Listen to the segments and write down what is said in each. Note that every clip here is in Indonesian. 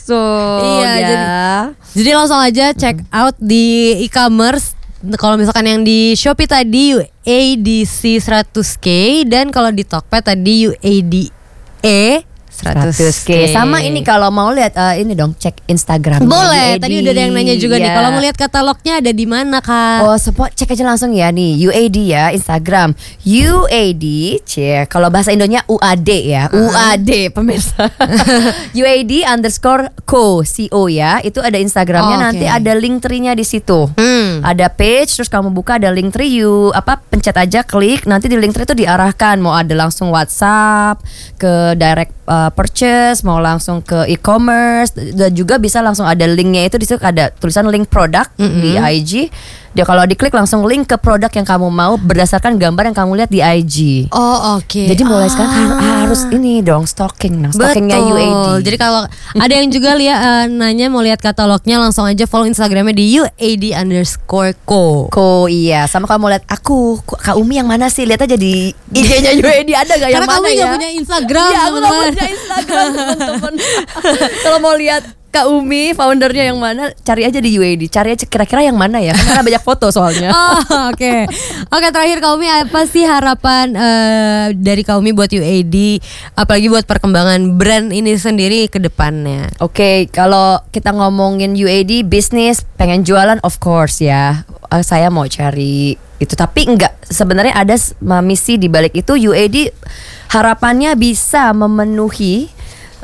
langsung. Iya, ya. Jadi langsung aja check out di e-commerce. Kalau misalkan yang di Shopee tadi UADC 100K, dan kalau di Tokped tadi UADE 100K. Sama ini kalau mau lihat ini dong, cek Instagram. Boleh. Tadi udah ada yang nanya juga nih. Kalau mau lihat katalognya ada di mana, Kak? Oh, cek aja langsung ya nih, UAD ya, Instagram UAD, kalau bahasa Indonya UAD ya, UAD pemirsa. UAD_co ya, itu ada Instagramnya. Nanti ada link tree-nya di situ. Ada page, terus kamu buka ada link tree, pencet aja, klik, nanti di link tree itu diarahkan mau ada langsung WhatsApp ke direct purchase, mau langsung ke e-commerce, dan juga bisa langsung ada linknya, itu di situ ada tulisan link produk di IG. Dia kalau diklik langsung link ke produk yang kamu mau berdasarkan gambar yang kamu lihat di IG. Oh, oke. Jadi mulai sekarang harus ini dong, stockingnya UAD. Jadi kalau ada yang juga nanya mau lihat katalognya, langsung aja follow Instagramnya di UAD_co. Iya, sama kalau mau lihat aku Kak Umi yang mana sih, lihat aja di IG-nya UAD ada gak yang mana ya? Karena kamu gak punya Instagram. Iya, aku gak punya Instagram, teman-teman. Kalau mau lihat Kak Umi, foundernya yang mana, cari aja di UAD. Cari aja kira-kira yang mana ya, karena banyak foto soalnya. Oke, terakhir Kak Umi, apa sih harapan dari Kak Umi buat UAD, apalagi buat perkembangan brand ini sendiri ke depannya? Oke, kalau kita ngomongin UAD bisnis, pengen jualan of course ya. Saya mau cari itu, tapi enggak, sebenarnya ada misi di balik itu. UAD harapannya bisa memenuhi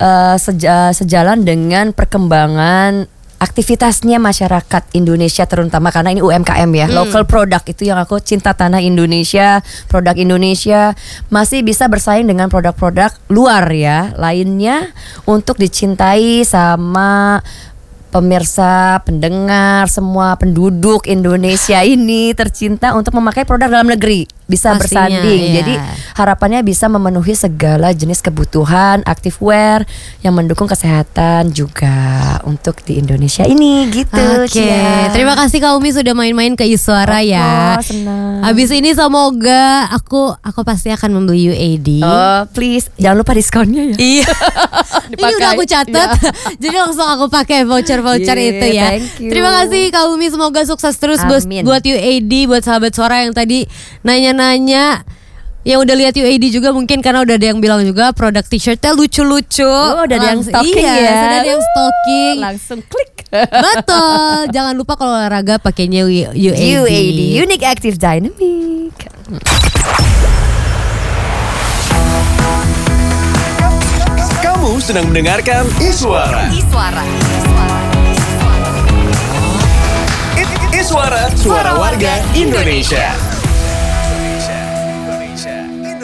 sejalan dengan perkembangan aktivitasnya masyarakat Indonesia, terutama karena ini UMKM ya, local product, itu yang aku cinta, tanah Indonesia, produk Indonesia masih bisa bersaing dengan produk-produk luar ya lainnya, untuk dicintai sama pemirsa, pendengar, semua penduduk Indonesia ini tercinta untuk memakai produk dalam negeri, bisa pastinya, bersanding. iya. Jadi harapannya bisa memenuhi segala jenis kebutuhan activewear yang mendukung kesehatan juga untuk di Indonesia ini gitu. Oke, terima kasih Kak Umi sudah main-main ke Iswara ya. Senang. Habis ini semoga aku pasti akan membeli UAD. Oh, please jangan lupa diskonnya ya. Iya. Ini udah aku catat. Jadi langsung aku pakai voucher itu ya. Terima kasih Kak Umi, semoga sukses terus buat UAD, buat sahabat suara yang tadi nanya-nanya. Yang udah lihat UAD juga mungkin, karena udah ada yang bilang juga produk t-shirtnya lucu-lucu. Oh, udah ada yang stalking ya. Sudah ada yang stalking. Langsung klik. Betul. Jangan lupa kalau olahraga pakainya UAD. UAD, Unique Active Dynamic. Kamu sedang mendengarkan Iswara. Iswara, suara warga Indonesia.